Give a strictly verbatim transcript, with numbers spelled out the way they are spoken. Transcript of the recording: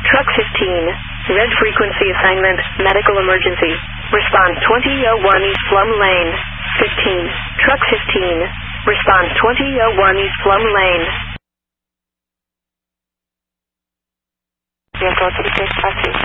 Truck fifteen, red frequency assignment, medical emergency. Respond twenty oh one East Plum Lane. fifteen, Truck fifteen, respond twenty oh one East Plum Lane. Vehicle to the case,